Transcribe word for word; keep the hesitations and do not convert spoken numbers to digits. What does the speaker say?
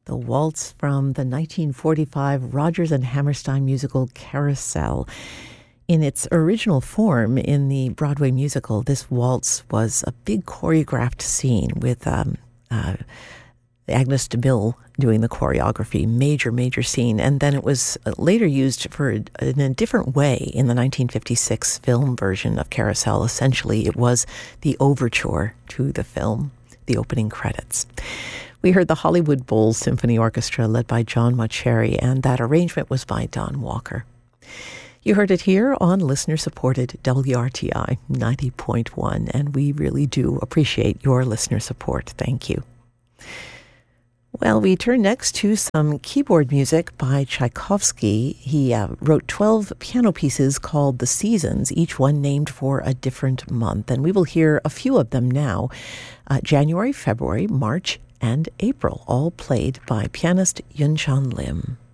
the waltz from the nineteen forty-five Rodgers and Hammerstein musical Carousel. In its original form in the Broadway musical, this waltz was a big choreographed scene with um, uh, Agnes de Mille doing the choreography, major, major scene. And then it was later used for in a different way in the nineteen fifty-six film version of Carousel. Essentially, it was the overture to the film, the opening credits. We heard the Hollywood Bowl Symphony Orchestra led by John Mauceri, and that arrangement was by Don Walker. You heard it here on listener-supported W R T I ninety point one, and we really do appreciate your listener support. Thank you. Well, we turn next to some keyboard music by Tchaikovsky. He uh, wrote twelve piano pieces called The Seasons, each one named for a different month, and we will hear a few of them now. Uh, January, February, March, and April, all played by pianist Yun Chan Lim.